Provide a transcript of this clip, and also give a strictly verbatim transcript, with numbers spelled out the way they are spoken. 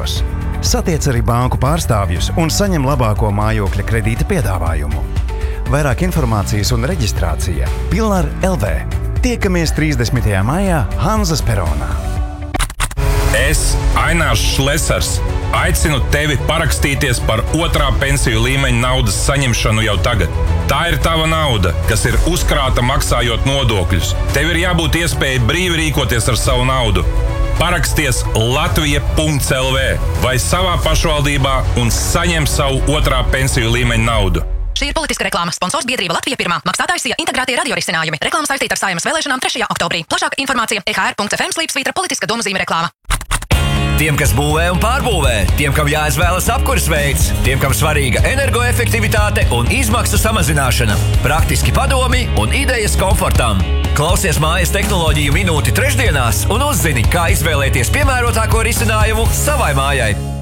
apstākļos. Satiec arī banku pārstāvjus un saņem labāko mājokļa kredīta piedāvājumu. Vairāk informācijas un reģistrācija Pillar L V. Tiekamies trīsdesmitajā maijā Hanzas peronā. Es, Ainārs Šlesers, aicinu tevi parakstīties par otrā pensiju līmeņa naudas saņemšanu jau tagad. Tā ir tava nauda, kas ir uzkrāta maksājot nodokļus. Tev ir jābūt iespēja brīvi rīkoties ar savu naudu. Paraksties latvija punkts l v vai savā pašvaldībā un saņem savu otrā pensiju līmeņa naudu. Šī ir politiska reklāma. Sponsors biedrība Latvija pirmā. Maksātājs ir integrētie radiorisinājumi. Reklāma saistīta ar Saeimas vēlēšanām trešajā oktobrī. Plašāka informācija e h r punkts f m slīpsvītra politiska domzīme reklāma. Tiem, kas būvē un pārbūvē, tiem, kam jāizvēlas apkures veids, tiem, kam svarīga energoefektivitāte un izmaksu samazināšana, praktiski padomi un idejas komfortam. Klausies mājas tehnoloģiju minūti trešdienās un uzzini, kā izvēlēties piemērotāko risinājumu savai mājai.